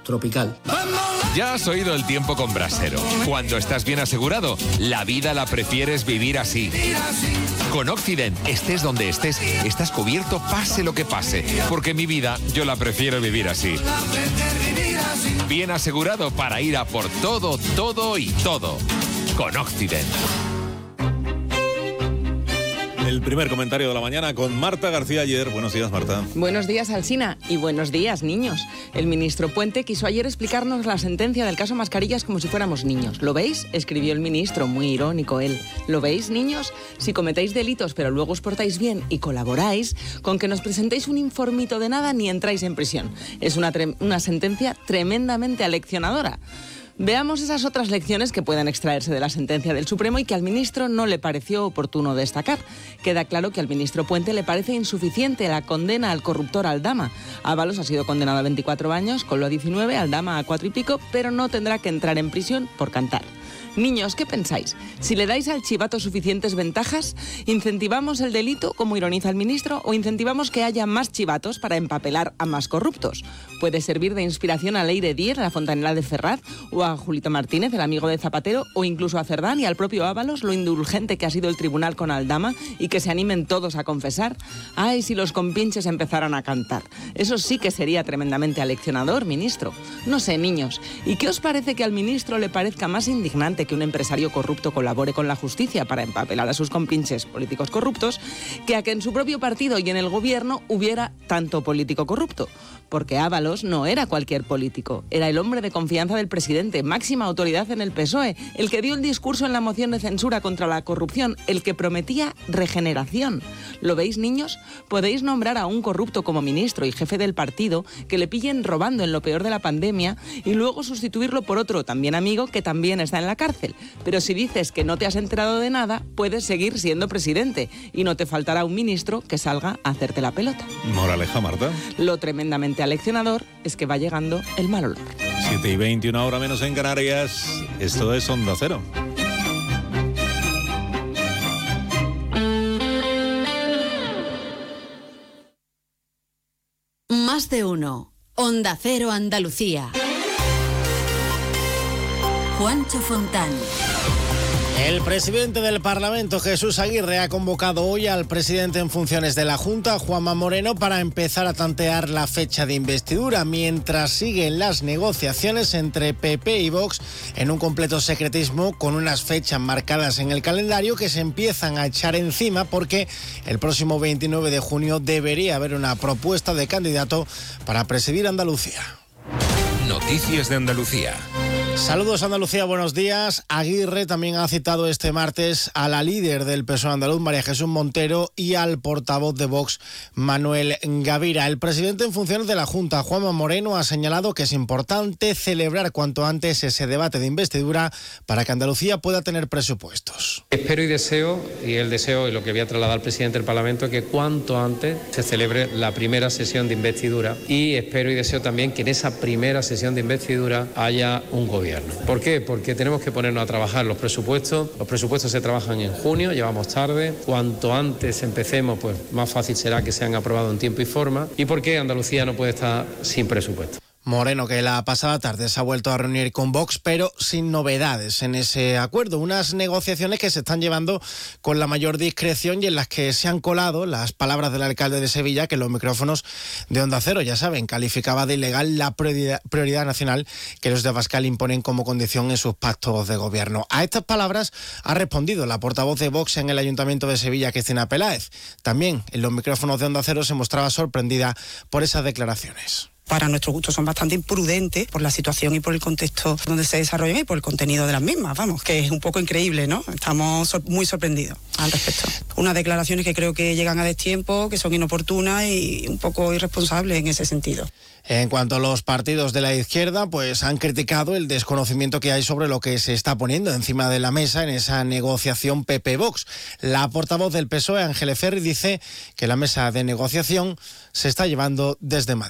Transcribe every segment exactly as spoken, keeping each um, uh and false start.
tropical. Ya has oído el tiempo con Brasero. Cuando estás bien asegurado, la vida la prefieres vivir así. Con Occident, estés donde estés, estás cubierto pase lo que pase. Porque mi vida, yo la prefiero vivir así. Bien asegurado para ir a por todo, todo y todo. Con Occident. El primer comentario de la mañana con Marta García Ayer. Buenos días, Marta. Buenos días, Alsina. Y buenos días, niños. El ministro Puente quiso ayer explicarnos la sentencia del caso Mascarillas como si fuéramos niños. ¿Lo veis? Escribió el ministro, muy irónico él. ¿Lo veis, niños? Si cometéis delitos pero luego os portáis bien y colaboráis, con que nos presentéis un informito de nada ni entráis en prisión. Es una, tre- una sentencia tremendamente aleccionadora. Veamos esas otras lecciones que pueden extraerse de la sentencia del Supremo y que al ministro no le pareció oportuno destacar. Queda claro que al ministro Puente le parece insuficiente la condena al corruptor Aldama. Ábalos ha sido condenado a veinticuatro años, Coldo a diecinueve, Aldama a cuatro y pico, pero no tendrá que entrar en prisión por cantar. Niños, ¿qué pensáis? Si le dais al chivato suficientes ventajas, ¿incentivamos el delito, como ironiza el ministro, o incentivamos que haya más chivatos para empapelar a más corruptos? Puede servir de inspiración a Leire Dier, la fontanera de Ferraz, o a Julito Martínez, el amigo de Zapatero, o incluso a Cerdán y al propio Ábalos, lo indulgente que ha sido el tribunal con Aldama, y que se animen todos a confesar. ¡Ay, si los compinches empezaran a cantar! Eso sí que sería tremendamente aleccionador, ministro. No sé, niños, ¿y qué os parece que al ministro le parezca más indignante que un empresario corrupto colabore con la justicia para empapelar a sus compinches políticos corruptos, que a que en su propio partido y en el gobierno hubiera tanto político corrupto? Porque Ábalos no era cualquier político, era el hombre de confianza del presidente, máxima autoridad en el P S O E, el que dio el discurso en la moción de censura contra la corrupción, el que prometía regeneración. ¿Lo veis, niños? Podéis nombrar a un corrupto como ministro y jefe del partido, que le pillen robando en lo peor de la pandemia, y luego sustituirlo por otro también amigo que también está en la cárcel. Pero si dices que no te has enterado de nada, puedes seguir siendo presidente y no te faltará un ministro que salga a hacerte la pelota. Moraleja, Marta. Lo tremendamente aleccionador es que va llegando el mal olor. siete y veinte, una hora menos en Canarias. Esto es Onda Cero. Más de uno. Onda Cero Andalucía. Juancho Fontán. El presidente del Parlamento, Jesús Aguirre, ha convocado hoy al presidente en funciones de la Junta, Juanma Moreno, para empezar a tantear la fecha de investidura, mientras siguen las negociaciones entre P P y Vox en un completo secretismo, con unas fechas marcadas en el calendario que se empiezan a echar encima porque el próximo veintinueve de junio debería haber una propuesta de candidato para presidir Andalucía. Noticias de Andalucía. Saludos Andalucía, buenos días. Aguirre también ha citado este martes a la líder del P S O E andaluz, María Jesús Montero, y al portavoz de Vox, Manuel Gavira. El presidente en funciones de la Junta, Juanma Moreno, ha señalado que es importante celebrar cuanto antes ese debate de investidura para que Andalucía pueda tener presupuestos. Espero y deseo, y el deseo y lo que voy a trasladar al presidente del Parlamento, que cuanto antes se celebre la primera sesión de investidura, y espero y deseo también que en esa primera sesión de investidura haya un gobierno. ¿Por qué? Porque tenemos que ponernos a trabajar los presupuestos. Los presupuestos se trabajan en junio, llevamos tarde. Cuanto antes empecemos, pues más fácil será que sean aprobados en tiempo y forma. ¿Y por qué Andalucía no puede estar sin presupuesto? Moreno, que la pasada tarde se ha vuelto a reunir con Vox, pero sin novedades en ese acuerdo. Unas negociaciones que se están llevando con la mayor discreción y en las que se han colado las palabras del alcalde de Sevilla, que en los micrófonos de Onda Cero, ya saben, calificaba de ilegal la prioridad, prioridad nacional que los de Abascal imponen como condición en sus pactos de gobierno. A estas palabras ha respondido la portavoz de Vox en el Ayuntamiento de Sevilla, Cristina Peláez. También en los micrófonos de Onda Cero se mostraba sorprendida por esas declaraciones. Para nuestro gusto son bastante imprudentes por la situación y por el contexto donde se desarrollan y por el contenido de las mismas, vamos, que es un poco increíble, ¿no? Estamos sor- muy sorprendidos al respecto. Unas declaraciones que creo que llegan a destiempo, que son inoportunas y un poco irresponsables en ese sentido. En cuanto a los partidos de la izquierda, pues han criticado el desconocimiento que hay sobre lo que se está poniendo encima de la mesa en esa negociación P P-Vox. La portavoz del P S O E, Ángeles Ferri, dice que la mesa de negociación se está llevando desde Madrid.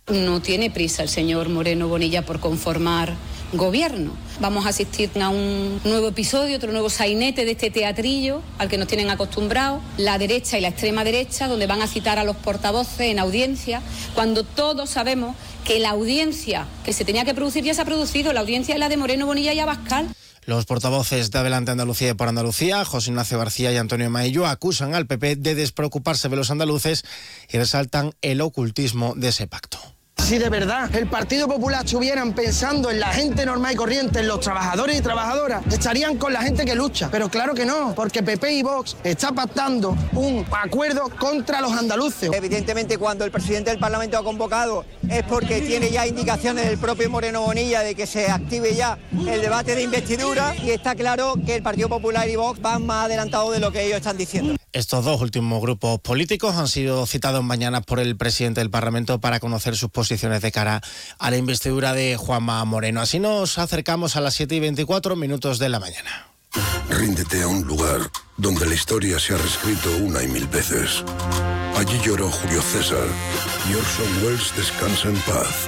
No tiene prisa el señor Moreno Bonilla por conformar gobierno. Vamos a asistir a un nuevo episodio, otro nuevo sainete de este teatrillo al que nos tienen acostumbrados, la derecha y la extrema derecha, donde van a citar a los portavoces en audiencia, cuando todos sabemos que la audiencia que se tenía que producir ya se ha producido, la audiencia es la de Moreno Bonilla y Abascal. Los portavoces de Adelante Andalucía y por Andalucía, José Ignacio García y Antonio Maillo, acusan al P P de despreocuparse de los andaluces y resaltan el ocultismo de ese pacto. Si de verdad el Partido Popular estuvieran pensando en la gente normal y corriente, en los trabajadores y trabajadoras, estarían con la gente que lucha. Pero claro que no, porque P P y Vox está pactando un acuerdo contra los andaluces. Evidentemente, cuando el presidente del Parlamento ha convocado es porque tiene ya indicaciones del propio Moreno Bonilla de que se active ya el debate de investidura, y está claro que el Partido Popular y Vox van más adelantados de lo que ellos están diciendo. Estos dos últimos grupos políticos han sido citados mañana por el presidente del Parlamento para conocer sus posiciones de cara a la investidura de Juanma Moreno. Así nos acercamos a las siete y veinticuatro minutos de la mañana. Ríndete a un lugar donde la historia se ha reescrito una y mil veces. Allí lloró Julio César y Orson Welles descansa en paz.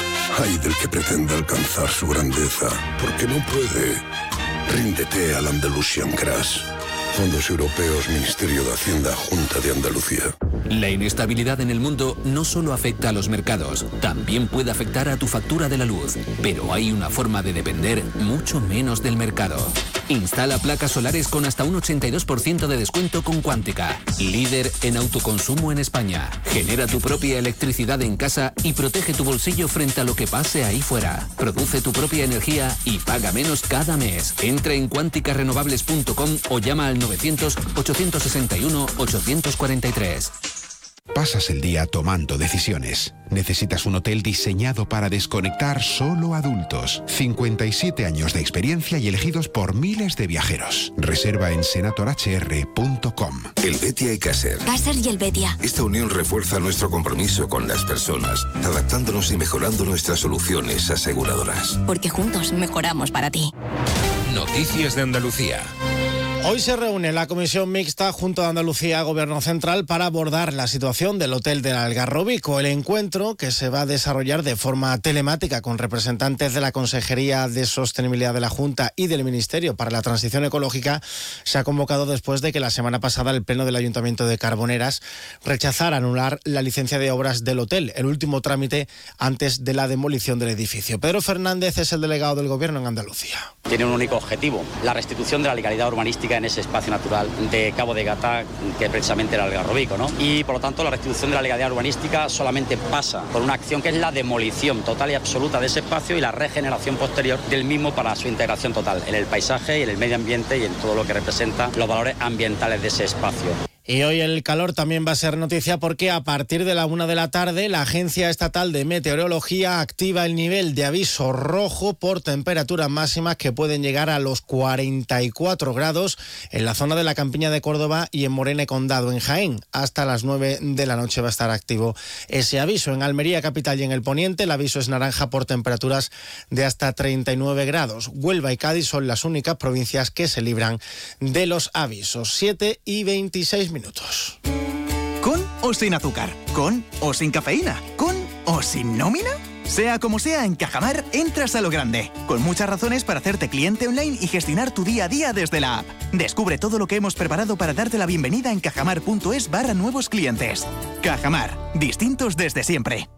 Ay del que pretenda alcanzar su grandeza, porque no puede. Ríndete al Andalusian Crash. Fondos Europeos, Ministerio de Hacienda, Junta de Andalucía. La inestabilidad en el mundo no solo afecta a los mercados, también puede afectar a tu factura de la luz. Pero hay una forma de depender mucho menos del mercado. Instala placas solares con hasta un ochenta y dos por ciento de descuento con Cuántica, líder en autoconsumo en España. Genera tu propia electricidad en casa y protege tu bolsillo frente a lo que pase ahí fuera. Produce tu propia energía y paga menos cada mes. Entra en cuántica renovables punto com o llama al novecientos, ochocientos sesenta y uno, ochocientos cuarenta y tres. Pasas el día tomando decisiones. Necesitas un hotel diseñado para desconectar solo adultos. cincuenta y siete años de experiencia y elegidos por miles de viajeros. Reserva en senator h r punto com. El Betia y Caser. Caser y el Betia. Esta unión refuerza nuestro compromiso con las personas, adaptándonos y mejorando nuestras soluciones aseguradoras. Porque juntos mejoramos para ti. Noticias de Andalucía. Hoy se reúne la Comisión Mixta Junta de Andalucía Gobierno Central para abordar la situación del Hotel del Algarrobico. El encuentro, que se va a desarrollar de forma telemática con representantes de la Consejería de Sostenibilidad de la Junta y del Ministerio para la Transición Ecológica, se ha convocado después de que la semana pasada el Pleno del Ayuntamiento de Carboneras rechazara anular la licencia de obras del hotel, el último trámite antes de la demolición del edificio. Pedro Fernández es el delegado del Gobierno en Andalucía. Tiene un único objetivo, la restitución de la legalidad urbanística en ese espacio natural de Cabo de Gata, que precisamente era el Algarrobico, ¿no? Y por lo tanto la restitución de la legalidad urbanística solamente pasa por una acción que es la demolición total y absoluta de ese espacio y la regeneración posterior del mismo para su integración total en el paisaje y en el medio ambiente y en todo lo que representa los valores ambientales de ese espacio. Y hoy el calor también va a ser noticia porque a partir de la una de la tarde la Agencia Estatal de Meteorología activa el nivel de aviso rojo por temperaturas máximas que pueden llegar a los cuarenta y cuatro grados en la zona de la Campiña de Córdoba y en Morena y Condado, en Jaén. Hasta las nueve de la noche va a estar activo ese aviso. En Almería capital y en el Poniente el aviso es naranja por temperaturas de hasta treinta y nueve grados. Huelva y Cádiz son las únicas provincias que se libran de los avisos. siete y veintiséis minutos. Minutos. ¿Con o sin azúcar? ¿Con o sin cafeína? ¿Con o sin nómina? Sea como sea, en Cajamar entras a lo grande, con muchas razones para hacerte cliente online y gestionar tu día a día desde la app. Descubre todo lo que hemos preparado para darte la bienvenida en cajamar.es barra nuevos clientes. Cajamar, distintos desde siempre.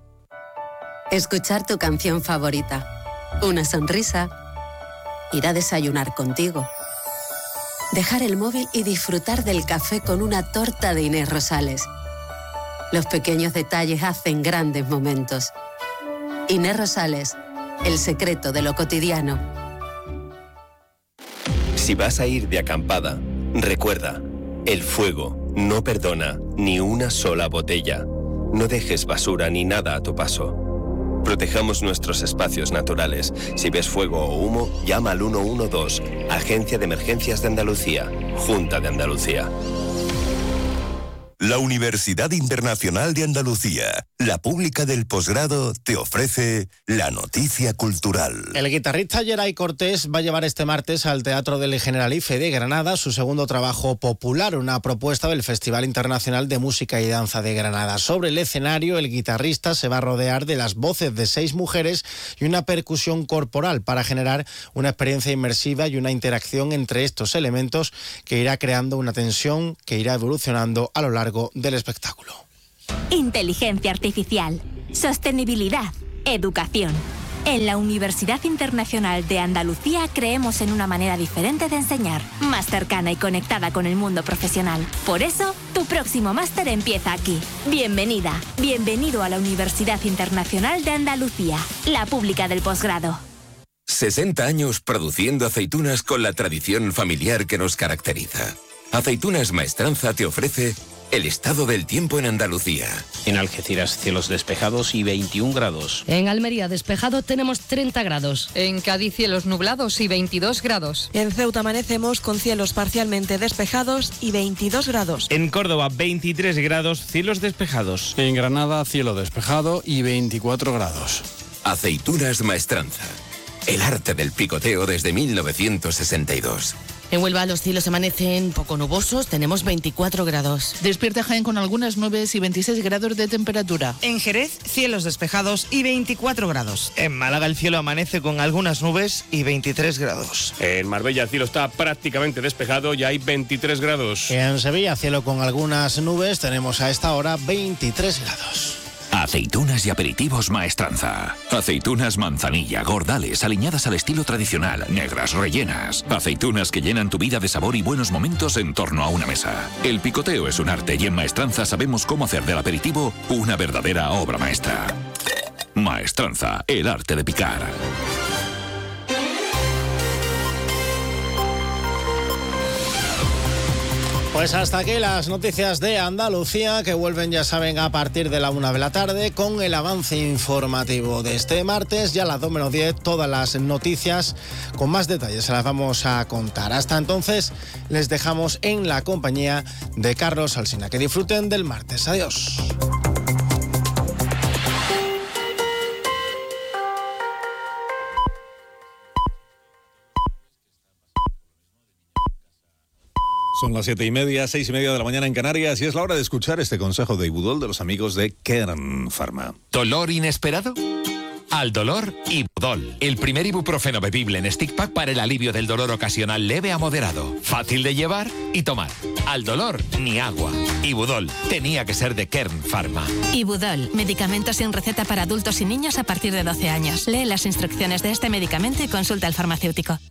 Escuchar tu canción favorita, una sonrisa, ir a desayunar contigo. Dejar el móvil y disfrutar del café con una torta de Inés Rosales. Los pequeños detalles hacen grandes momentos. Inés Rosales, el secreto de lo cotidiano. Si vas a ir de acampada, recuerda, el fuego no perdona ni una sola botella. No dejes basura ni nada a tu paso. Protejamos nuestros espacios naturales. Si ves fuego o humo, llama al uno uno dos, Agencia de Emergencias de Andalucía, Junta de Andalucía. La Universidad Internacional de Andalucía, La Pública del Posgrado te ofrece la noticia cultural. El guitarrista Geray Cortés va a llevar este martes al Teatro del Generalife de Granada su segundo trabajo popular, una propuesta del Festival Internacional de Música y Danza de Granada. Sobre el escenario, el guitarrista se va a rodear de las voces de seis mujeres y una percusión corporal para generar una experiencia inmersiva y una interacción entre estos elementos que irá creando una tensión que irá evolucionando a lo largo del espectáculo. Inteligencia artificial, sostenibilidad, educación. En la Universidad Internacional de Andalucía creemos en una manera diferente de enseñar, más cercana y conectada con el mundo profesional. Por eso, tu próximo máster empieza aquí. Bienvenida, bienvenido a la Universidad Internacional de Andalucía, la pública del posgrado. sesenta años produciendo aceitunas con la tradición familiar que nos caracteriza. Aceitunas Maestranza te ofrece el estado del tiempo en Andalucía. En Algeciras, cielos despejados y veintiún grados. En Almería, despejado, tenemos treinta grados. En Cádiz, cielos nublados y veintidós grados. En Ceuta amanecemos con cielos parcialmente despejados y veintidós grados. En Córdoba, veintitrés grados, cielos despejados. En Granada, cielo despejado y veinticuatro grados. Aceitunas Maestranza. El arte del picoteo desde mil novecientos sesenta y dos. En Huelva los cielos amanecen poco nubosos, tenemos veinticuatro grados. Despierta Jaén con algunas nubes y veintiséis grados de temperatura. En Jerez, cielos despejados y veinticuatro grados. En Málaga el cielo amanece con algunas nubes y veintitrés grados. En Marbella el cielo está prácticamente despejado y hay veintitrés grados. En Sevilla, cielo con algunas nubes, tenemos a esta hora veintitrés grados. Aceitunas y aperitivos Maestranza. Aceitunas manzanilla, gordales, aliñadas al estilo tradicional, negras, rellenas. Aceitunas que llenan tu vida de sabor y buenos momentos en torno a una mesa. El picoteo es un arte y en Maestranza sabemos cómo hacer del aperitivo una verdadera obra maestra. Maestranza, el arte de picar. Pues hasta aquí las noticias de Andalucía, que vuelven, ya saben, a partir de la una de la tarde con el avance informativo de este martes. Ya a las dos menos diez, todas las noticias con más detalles se las vamos a contar. Hasta entonces, les dejamos en la compañía de Carlos Alsina. Que disfruten del martes. Adiós. Son las siete y media, seis y media de la mañana en Canarias y es la hora de escuchar este consejo de Ibudol de los amigos de Kern Pharma. ¿Dolor inesperado? Al dolor, Ibudol. El primer ibuprofeno bebible en stick pack para el alivio del dolor ocasional leve a moderado. Fácil de llevar y tomar. Al dolor, ni agua. Ibudol. Tenía que ser de Kern Pharma. Ibudol. Medicamento sin receta para adultos y niños a partir de doce años. Lee las instrucciones de este medicamento y consulta al farmacéutico.